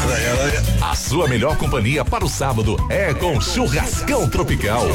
A sua melhor companhia para o sábado é com Churrascão Tropical.